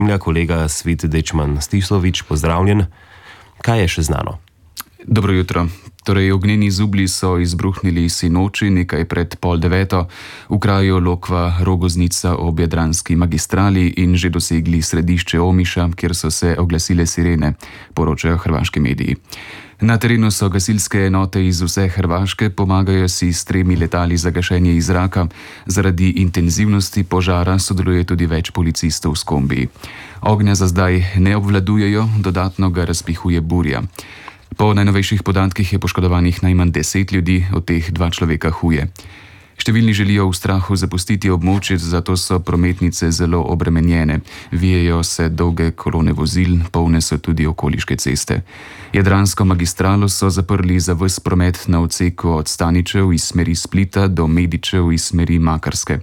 Kolega Svit Dečman Stisovič, pozdravljen. Kaj je še znano? Dobro jutro. Torej, ognjeni zublji so izbruhnili sinoči nekaj pred 8:30 v kraju Lokva Rogoznica ob Jadranski magistrali in že dosegli središče Omiša, kjer so se oglasile sirene, poročajo hrvaški mediji. Na terenu so gasilske enote iz vse Hrvaške, pomagajo si s 3 letali za gašenje iz zraka. Zaradi intenzivnosti požara sodeluje tudi več policistov s kombiji. Ognja za zdaj ne obvladujejo, dodatno ga razpihuje burja. Po najnovejših podatkih je poškodovanih najmanj 10 ljudi, od teh 2 človeka huje. Številni želijo v strahu zapustiti območje, zato so prometnice zelo obremenjene. Vijejo se dolge kolone vozil, polne so tudi okoliške ceste. Jadransko magistralo so zaprli za ves promet na odseku od Staničev iz smeri Splita do Medičev iz smeri Makarske.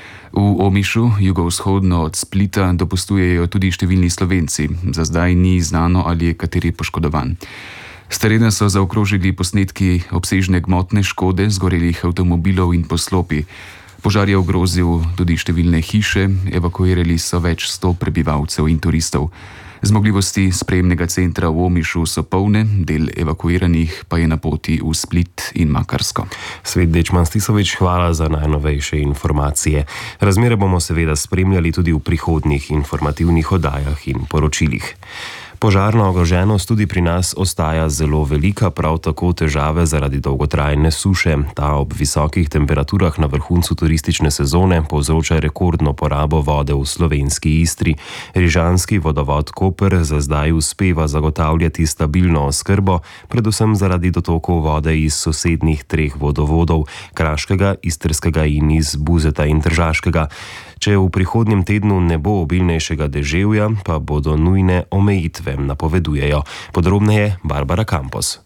V Omišu, jugovzhodno od Splita, dopustujejo tudi številni Slovenci. Za zdaj ni znano, ali je kateri poškodovan. S terena so zaokrožili posnetki obsežne gmotne škode, zgorelih avtomobilov in poslopij. Požar je ogrozil tudi številne hiše, evakuirali so več 100 prebivalcev in turistov. Zmogljivosti sprejemnega centra v Omišu so polne, del evakuiranih pa je na poti v Split in Makarsko. Svit Dečman Stisovič, hvala za najnovejše informacije. Razmere bomo seveda spremljali tudi v prihodnjih informativnih oddajah in poročilih. Požarna ogroženost tudi pri nas ostaja zelo velika, prav tako težave zaradi dolgotrajne suše. Ta ob visokih temperaturah na vrhuncu turistične sezone povzroča rekordno porabo vode v slovenski Istri. Rižanski vodovod Koper za zdaj uspeva zagotavljati stabilno oskrbo, predvsem zaradi dotokov vode iz sosednjih 3 vodovodov, Kraškega, Istrskega in iz Buzeta in Tržaškega. Če v prihodnjem tednu ne bo obilnejšega deževja, pa bodo nujne omejitve, napovedujejo. Podrobneje Barbara Campos.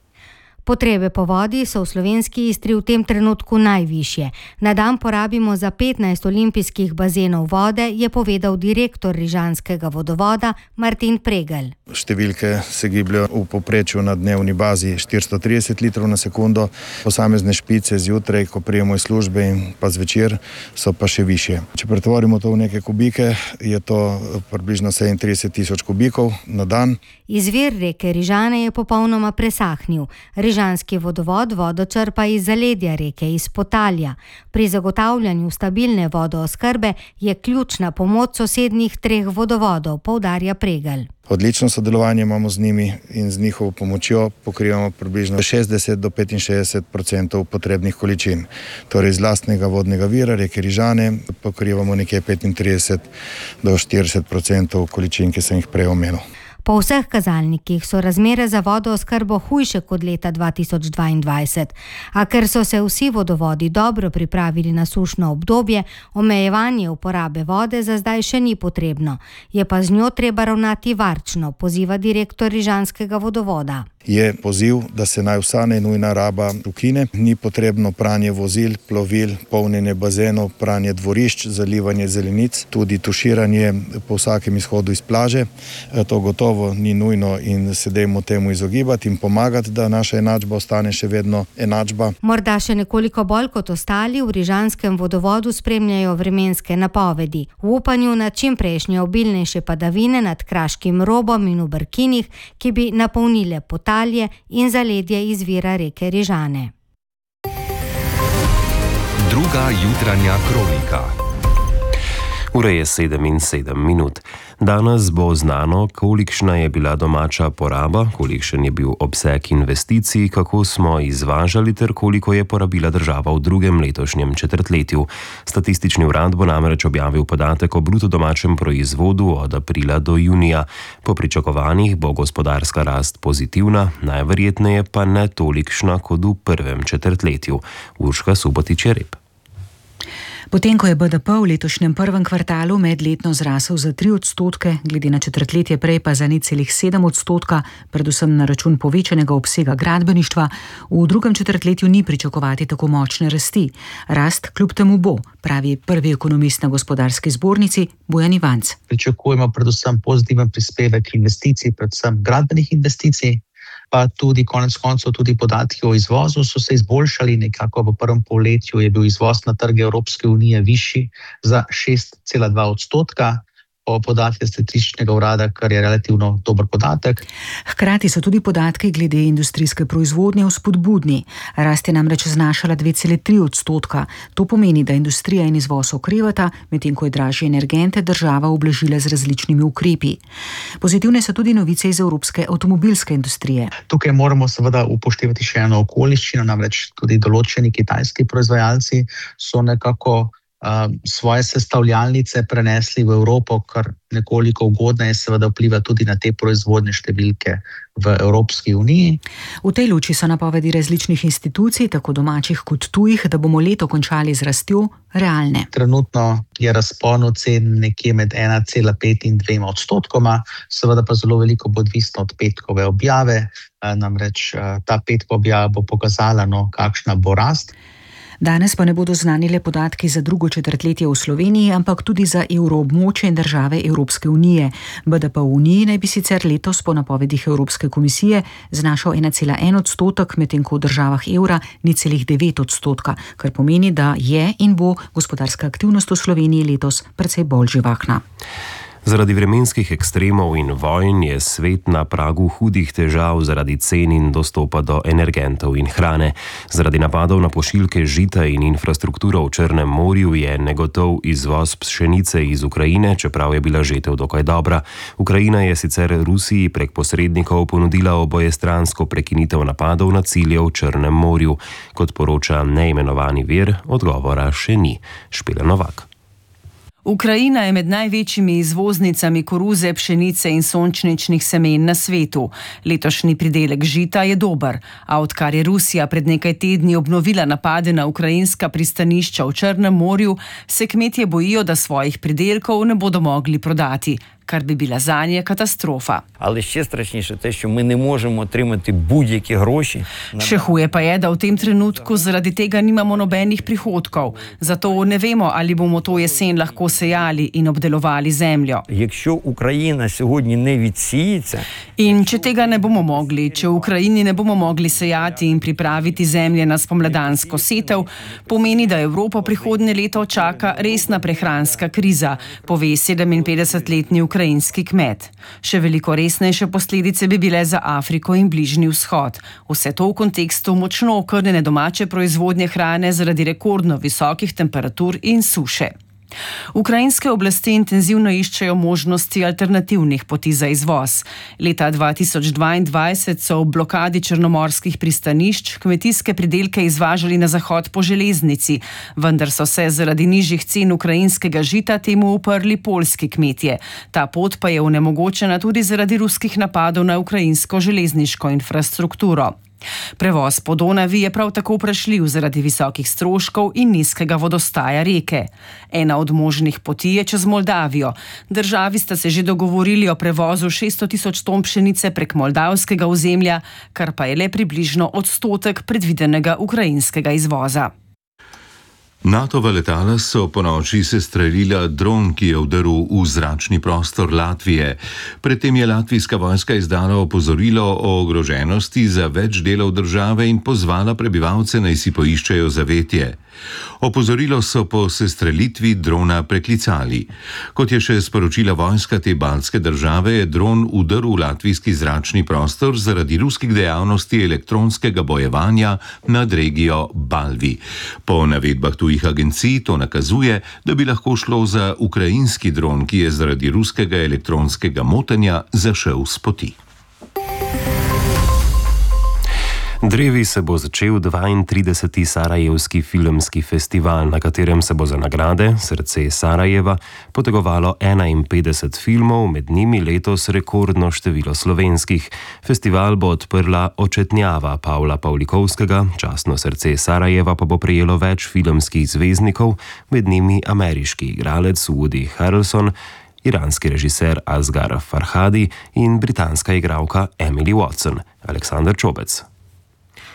Potrebe po vodi so v slovenski Istri v tem trenutku najvišje. Na dan porabimo za 15 olimpijskih bazenov vode, je povedal direktor Rižanskega vodovoda Martin Pregelj. Številke se gibljajo v povprečju na dnevni bazi 430 litrov na sekundo, posamezne špice zjutraj, ko prijemo iz službe in pa zvečer, so pa še višje. Če pretvorimo to v neke kubike, je to približno 37 000 kubikov na dan. Izvir reke Rižane je popolnoma presahnil. Rižanski vodovod vodo črpa iz zaledja reke, iz Potalja. Pri zagotavljanju stabilne vodooskrbe je ključna pomoč sosednjih 3 vodovodov, poudarja Pregelj. Odlično sodelovanje imamo z njimi in z njihovo pomočjo pokrivamo približno 60 do 65% potrebnih količin. Torej iz lastnega vodnega vira reke Rižane pokrivamo nekje 35 do 40% količin, ki sem jih prej omenil. Po vseh kazalnikih so razmere za vodooskrbo hujše kot leta 2022, a ker so se vsi vodovodi dobro pripravili na sušno obdobje, omejevanje uporabe vode za zdaj še ni potrebno. Je pa z njo treba ravnati varčno, poziva direktor Rižanskega vodovoda. Je poziv, da se naj vsa nenujna raba ukine. Ni potrebno pranje vozil, plovil, polnjenje bazenov, pranje dvorišč, zalivanje zelenic, tudi tuširanje po vsakem izhodu iz plaže. To gotovo ni nujno in se dajmo temu izogibati in pomagati, da naša enačba ostane še vedno enačba. Morda še nekoliko bolj kot ostali v Rižanskem vodovodu spremljajo vremenske napovedi. V upanju na čimprejšnje obilnejše padavine nad Kraškim robom in v Brkinih, ki bi napolnile Potalje in zaledje izvira reke Rižane. Druga jutranja kronika. Ura je 7:07. Danes bo znano, kolikšna je bila domača poraba, kolikšen je bil obseg investicij, kako smo izvažali ter koliko je porabila država v drugem letošnjem četrtletju. Statistični urad bo namreč objavil podatek o bruto domačem proizvodu od aprila do junija. Po pričakovanjih bo gospodarska rast pozitivna, najverjetneje pa ne tolikšna kot v prvem četrtletju. Urška Subotič-Jereb. Potem, ko je BDP v letošnjem prvem kvartalu medletno zrasel za 3%, glede na četrtletje prej pa za 0,7%, predvsem na račun povečanega obsega gradbeništva, v drugem četrtletju ni pričakovati tako močne rasti. Rast kljub temu bo, pravi prvi ekonomist na Gospodarski zbornici Bojan Ivanc. Pričakujemo predvsem pozitiven prispevek investicij, predvsem gradbenih investicij, pa tudi konec koncev tudi podatki o izvozu so se izboljšali. Nekako v prvem polletju je bil izvoz na trge Evropske unije višji za 6,2%. po podatkih statističnega urada, kar je relativno dober podatek. Hkrati so tudi podatki glede industrijske proizvodnje vzpodbudni. Rast je namreč znašala 2,3%. To pomeni, da industrija in izvoz okrevata, medtem ko je dražje energente država ublažila z različnimi ukrepi. Pozitivne so tudi novice iz evropske avtomobilske industrije. Tukaj moramo seveda upoštevati še eno okoliščino, namreč tudi določeni kitajski proizvajalci so nekako svoje sestavljalnice prenesli v Evropo, kar nekoliko ugodneje seveda vpliva tudi na te proizvodne številke v Evropski uniji. V tej luči so napovedi različnih institucij, tako domačih kot tujih, da bomo leto končali z rastjo, realne. Trenutno je razpon ocen nekje med 1,5 in 2%, seveda pa zelo veliko bo odvisno od petkove objave, namreč ta petkova objava bo pokazala, kakšna bo rast. Danes pa ne bodo znani le podatki za drugo četrtletje v Sloveniji, ampak tudi za evroobmočje in države Evropske unije. BDP v Uniji naj bi sicer letos po napovedih Evropske komisije znašal 1,1%, medtem ko v državah evra 0,9%, kar pomeni, da je in bo gospodarska aktivnost v Sloveniji letos precej bolj živahna. Zaradi vremenskih ekstremov in vojn je svet na pragu hudih težav zaradi cen in dostopa do energentov in hrane. Zaradi napadov na pošiljke žita in infrastrukturo v Črnem morju je negotov izvoz pšenice iz Ukrajine, čeprav je bila žetev dokaj dobra. Ukrajina je sicer Rusiji prek posrednikov ponudila obojestransko prekinitev napadov na cilje v Črnem morju. Kot poroča neimenovani vir, odgovora še ni. Špela Novak. Ukrajina je med največjimi izvoznicami koruze, pšenice in sončničnih semen na svetu. Letošnji pridelek žita je dober, a odkar je Rusija pred nekaj tedni obnovila napade na ukrajinska pristanišča v Črnem morju, se kmetje bojijo, da svojih pridelkov ne bodo mogli prodati, kar bi bila zanje katastrofa. Але ще страшніше те, що ми не можемо отримати будь-які гроші. Še huje pa je, da v tem trenutku zaradi tega nimamo nobenih prihodkov. Zato ne vemo, ali bomo to jesen lahko sejali in obdelovali zemljo. Якщо Україна сьогодні не відсіється, In če tega ne bomo mogli, če v Ukrajini ne bomo mogli sejati in pripraviti zemlje na spomladansko setev, pomeni, da Evropo prihodnje leto čaka resna prehranska kriza, pove 57-letni ukrajinski kmet. Še veliko resnejše posledice bi bile za Afriko in Bližnji vzhod. Vse to v kontekstu močno okrnjene domače proizvodnje hrane zaradi rekordno visokih temperatur in suše. Ukrajinske oblasti intenzivno iščejo možnosti alternativnih poti za izvoz. Leta 2022 so v blokadi črnomorskih pristanišč kmetijske pridelke izvažali na zahod po železnici, vendar so se zaradi nižjih cen ukrajinskega žita temu uprli poljski kmetje. Ta pot pa je onemogočena tudi zaradi ruskih napadov na ukrajinsko železniško infrastrukturo. Prevoz po Donavi je prav tako vprašljiv zaradi visokih stroškov in nizkega vodostaja reke. Ena od možnih poti je čez Moldavijo. Državi sta se že dogovorili o prevozu 600 tisoč ton pšenice prek moldavskega ozemlja, kar pa je le približno 1% predvidenega ukrajinskega izvoza. NATO-va letala so ponoči sestrelila dron, ki je vdrl v zračni prostor Latvije. Predtem je latvijska vojska izdala opozorilo o ogroženosti za več delov države in pozvala prebivalce, naj si poiščejo zavetje. Opozorilo so po sestrelitvi drona preklicali. Kot je še sporočila vojska te baltske države, je dron vdrl v latvijski zračni prostor zaradi ruskih dejavnosti elektronskega bojevanja nad regijo Balvi. Po navedbah tujih agencij to nakazuje, da bi lahko šlo za ukrajinski dron, ki je zaradi ruskega elektronskega motenja zašel s poti. Drevi se bo začel 32. Sarajevski filmski festival, na katerem se bo za nagrade Srce Sarajeva potegovalo 51 filmov, med njimi letos rekordno število slovenskih. Festival bo odprla Očetnjava Pavla Pavlikovskega, častno Srce Sarajeva pa bo prejelo več filmskih zvezdnikov, med njimi ameriški igralec Woody Harrelson, iranski režiser Asghar Farhadi in britanska igralka Emily Watson. Aleksander Čobec.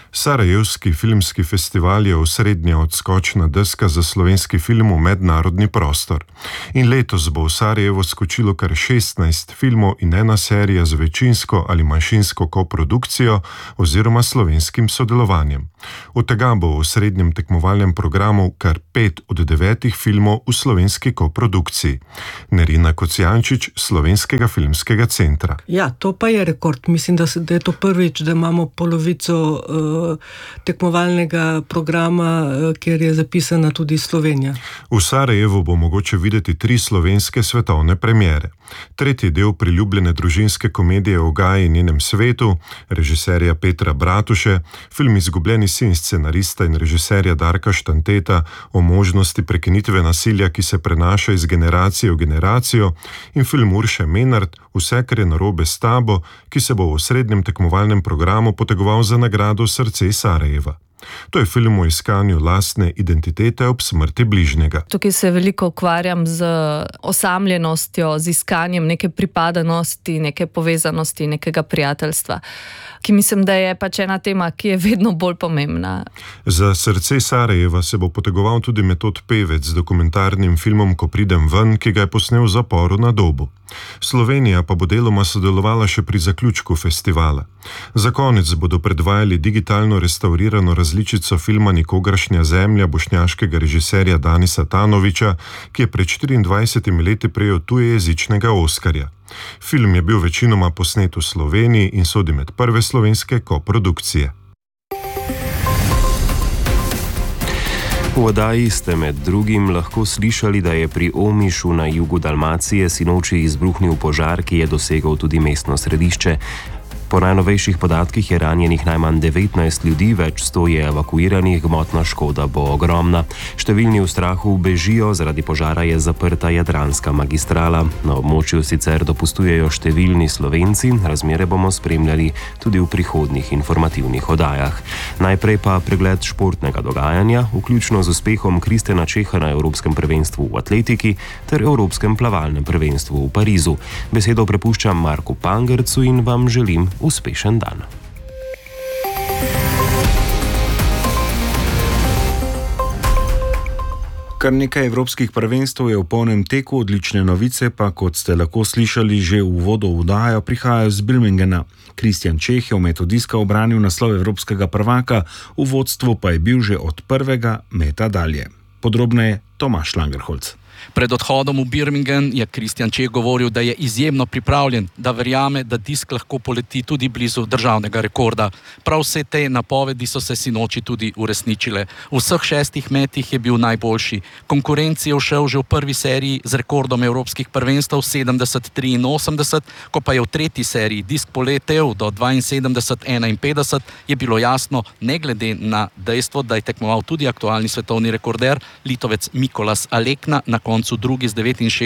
Sarajevski filmski festival je osrednja odskočna deska za slovenski film v mednarodni prostor. In letos bo v Sarajevo skočilo kar 16 filmov in ena serija z večinsko ali manjšinsko koprodukcijo oziroma slovenskim sodelovanjem. Od tega bo v osrednjem tekmovalnem programu kar 5 od 9 filmov v slovenski koprodukciji. Nerina Kocijančič, Slovenskega filmskega centra. Ja, to pa je rekord. Mislim, da je to prvič, da imamo polovico tekmovalnega programa, kjer je zapisana tudi Slovenija. V Sarajevu bo mogoče videti 3 slovenske svetovne premiere. Tretji del priljubljene družinske komedije o Gaji in njenem svetu, režiserja Petra Bratuše, film Izgubljeni sin scenarista in režiserja Darka Štanteta o možnosti prekinitve nasilja, ki se prenaša iz generacije v generacijo, in film Urše Menard Vse, kar je narobe s tabo, ki se bo v osrednjem tekmovalnem programu potegoval za nagrado Srce Sarajeva. To je film o iskanju lastne identitete ob smrti bližnjega. Tukaj se veliko ukvarjam z osamljenostjo, z iskanjem neke pripadanosti, neke povezanosti, nekega prijateljstva, ki mislim, da je pač ena tema, ki je vedno bolj pomembna. Za Srce Sarajeva se bo potegoval tudi Metod Pevec z dokumentarnim filmom Ko pridem ven, ki ga je posnel v zaporu na Dobu. Slovenija pa bo deloma sodelovala še pri zaključku festivala. Za konec bodo predvajali digitalno restaurirano različico filma Nikogaršnja zemlja bošnjaškega režiserja Danisa Tanovića, ki je pred 24 leti prejel tujejezičnega Oskarja. Film je bil večinoma posnet v Sloveniji in sodi med prve slovenske koprodukcije. V oddaji ste med drugim lahko slišali, da je pri Omišu na jugu Dalmacije sinoči izbruhnil požar, ki je dosegel tudi mestno središče. Po najnovejših podatkih je ranjenih najmanj 19 ljudi, več 100 je evakuiranih, gmotna škoda bo ogromna. Številni v strahu bežijo, zaradi požara je zaprta Jadranska magistrala. Na območju sicer dopustujejo številni Slovenci, razmere bomo spremljali tudi v prihodnjih informativnih oddajah. Najprej pa pregled športnega dogajanja, vključno z uspehom Kristjana Čeha na Evropskem prvenstvu v atletiki ter Evropskem plavalnem prvenstvu v Parizu. Besedo prepuščam Marku Pangercu in vam želim uspešen dan. Kar nekaj evropskih prvenstv je v polnem teku, odlične novice pa, kot ste lahko slišali že v uvodu v oddajo, prihajajo z Birminghama. Kristjan Čeh je v metodiska obranil naslov evropskega prvaka, v vodstvu pa je bil že od prvega meta dalje. Podrobneje Tomaž Langerholz. Pred odhodom v Birmingham je Kristjan Čeh govoril, da je izjemno pripravljen, da verjame, da disk lahko poleti tudi blizu državnega rekorda. Prav vse te napovedi so se sinoči tudi uresničile. V vseh 6 metih je bil najboljši. Konkurenci je všel že v prvi seriji z rekordom evropskih prvenstev 70-83, ko pa je v tretji seriji disk poletel do 72-51, je bilo jasno, ne glede na dejstvo, da je tekmoval tudi aktualni svetovni rekorder, Litovec Mikolas Alekna, na koncu drugi z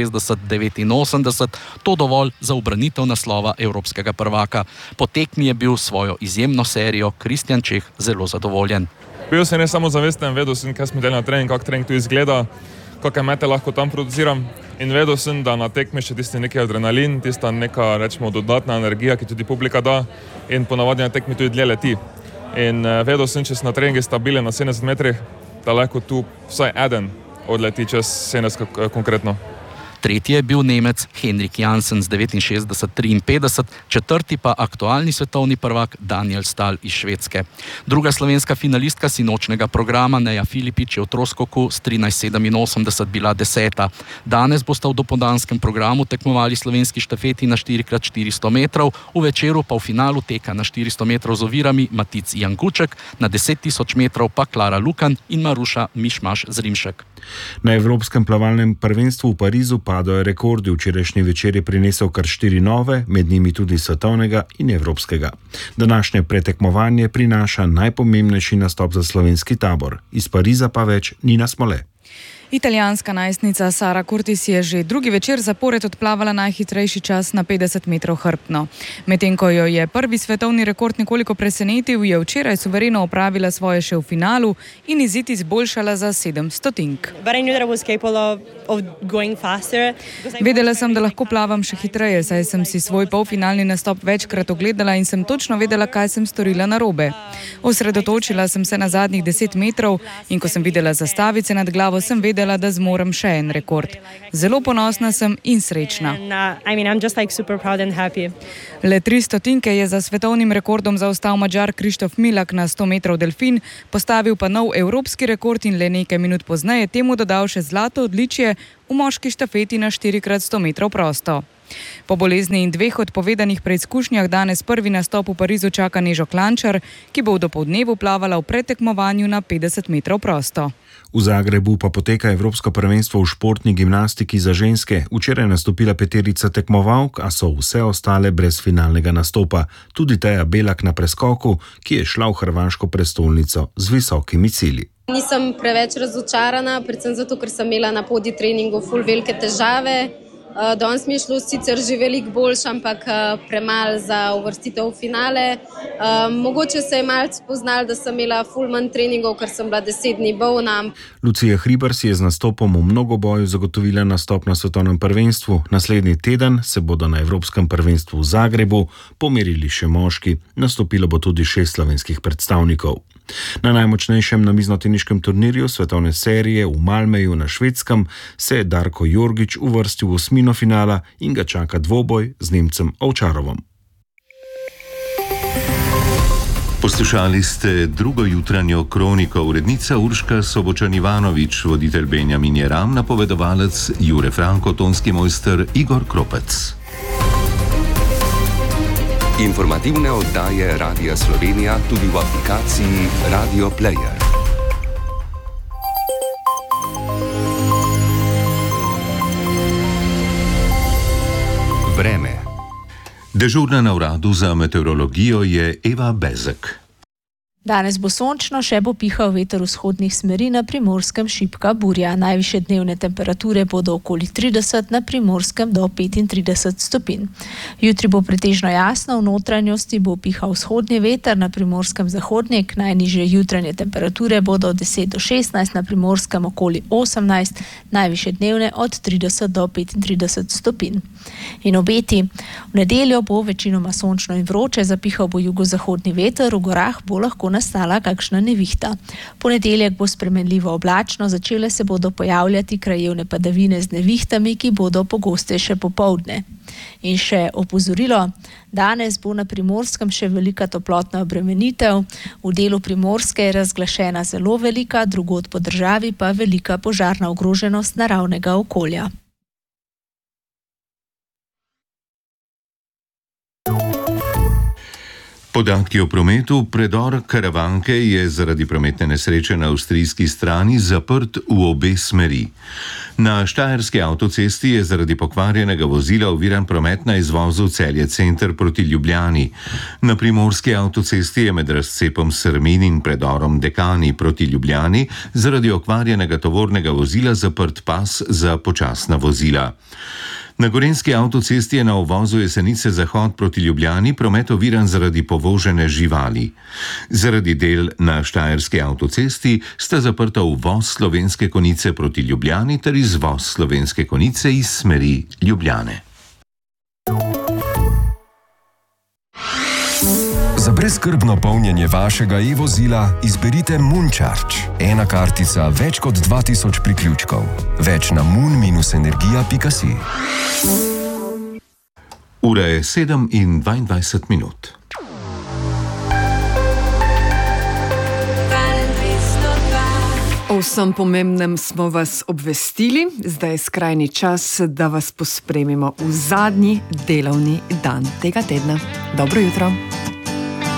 69-89, to dovolj za ubranitev naslova evropskega prvaka. Po tekmi je bil svojo izjemno serijo Kristjan Čeh zelo zadovoljen. Bil sem ne samo zavesten, vedel sem, kaj smo delali na trening, kako trening tu izgleda, kakšne mete lahko tam produciram, in vedel sem, da na tekmi še tisti neki adrenalin, tista neka, rečemo, dodatna energija, ki tudi publika da, in ponavadi na tekmi tudi dlje leti. In vedel sem, če sem na treningi stabilen na 70 metrih, da lahko tu vsaj eden odleti čez 70 konkretno. Tretji je bil Nemec Henrik Jansen z 69-53, četrti pa aktualni svetovni prvak Daniel Stahl iz Švedske. Druga slovenska finalistka sinočnega programa Neja Filipič je v troskoku s 13-87 bila 10. Danes bosta v dopoldanskem programu tekmovali slovenski štafeti na 4x400 metrov, v večeru pa v finalu teka na 400 metrov z ovirami Matic Jankuček, na 10 000 metrov pa Klara Lukan in Maruša Mišmaš Zrimšek. Na Evropskem plavalnem prvenstvu v Parizu padajo rekordi. Včerajšnji večer je prinesel kar 4 nove, med njimi tudi svetovnega in evropskega. Današnje pretekmovanje prinaša najpomembnejši nastop za slovenski tabor. Iz Pariza pa več Nina Smole. Italijanska najstnica Sara Curtis je že drugi večer zapored odplavala najhitrejši čas na 50 metrov hrbtno. Medtem ko jo je prvi svetovni rekord nekoliko presenetil, je včeraj suvereno opravila svoje še v finalu in izid izboljšala za 7 stotink. Vedela sem, da lahko plavam še hitreje, saj sem si svoj polfinalni nastop večkrat ogledala in sem točno vedela, kaj sem storila narobe. Osredotočila sem se na zadnjih 10 metrov in ko sem videla zastavice nad glavo, sem vedela, da zmorem še en rekord. Zelo ponosna sem in srečna. Le 3 stotinke je za svetovnim rekordom zaostal Madžar Krištof Milak na 100 metrov delfin, postavil pa nov evropski rekord in le nekaj minut pozneje temu dodal še zlato odličje v moški štafeti na 4x100 metrov prosto. Po bolezni in 2 odpovedanih preizkušnjah danes prvi nastop v Parizu čaka Nežo Klančar, ki bo v dopoldnevu plavala v pretekmovanju na 50 metrov prosto. V Zagrebu pa poteka Evropsko prvenstvo v športni gimnastiki za ženske. Včeraj je nastopila 5 tekmovalk, a so vse ostale brez finalnega nastopa. Tudi Teja Belak na preskoku, ki je šla v hrvaško prestolnico z visokimi cilji. Nisem preveč razočarana, predvsem zato, ker sem imela na podi treningu ful velike težave. Danes mi je šlo sicer že veliko boljše, ampak premalo za uvrstitev v finale. Mogoče se je malce spoznalo, da sem imela ful manj treningov, ker sem bila 10 dni bolna. Lucija Hribar si je z nastopom v mnogoboju zagotovila nastop na svetovnem prvenstvu. Naslednji teden se bodo na Evropskem prvenstvu v Zagrebu pomerili še moški. Nastopilo bo tudi 6 slovenskih predstavnikov. Na najmočnejšem namiznoteniškem turnirju svetovne serije v Malmeju na Švedskem se je Darko Jorgič uvrstil v osmino finala in ga čaka dvoboj z Nemcem Ovčarovom. Poslušali ste drugo jutranjo kroniko, urednica Urška Sobočan-Ivanović, voditelj Benjamin Jeram, napovedovalec Jure Franko, tonski mojster Igor Kropec. Informativne oddaje Radia Slovenija tudi v aplikaciji Radio Player. Vreme. Dežurna na uradu za meteorologijo je Eva Bezek. Danes bo sončno, še bo pihal veter vzhodnih smeri, na Primorskem šibka burja. Najvišje dnevne temperature bodo okoli 30, na Primorskem do 35 stopinj. Jutri bo pretežno jasno, v notranjosti bo pihal vzhodni veter, na Primorskem zahodnik. Najnižje jutranje temperature bodo od 10 do 16, na Primorskem okoli 18, najvišje dnevne od 30 do 35 stopinj. In obeti. V nedeljo bo večinoma sončno in vroče, zapihal bo jugozahodni veter, v gorah bo lahko nastala kakšna nevihta. Ponedeljek bo spremenljivo oblačno, začele se bodo pojavljati krajevne padavine z nevihtami, ki bodo pogostejše popoldne. In še opozorilo, danes bo na Primorskem še velika toplotna obremenitev, v delu Primorske je razglašena zelo velika, drugod po državi pa velika požarna ogroženost naravnega okolja. Podatki o prometu. Predor Karavanke je zaradi prometne nesreče na avstrijski strani zaprt v obe smeri. Na štajerski avtocesti je zaradi pokvarjenega vozila oviran promet na izvozu Celje center proti Ljubljani. Na primorski avtocesti je med razcepom Srmin in predorom Dekani proti Ljubljani zaradi okvarjenega tovornega vozila zaprt pas za počasna vozila. Na gorenjski avtocesti je na uvozu Jesenice Zahod proti Ljubljani promet oviran zaradi povožene živali. Zaradi del na štajerski avtocesti sta zaprta uvoz Slovenske Konjice proti Ljubljani ter izvoz Slovenske Konjice iz smeri Ljubljane. Za brezskrbno polnjenje vašega e-vozila izberite Moon-Charge. Ena kartica, več kot 2000 priključkov. Več na moon-energija.si. Ura je 7:22 minut. O vsem pomembnem smo vas obvestili, zdaj je skrajni čas, da vas pospremimo v zadnji delovni dan tega tedna. Dobro jutro!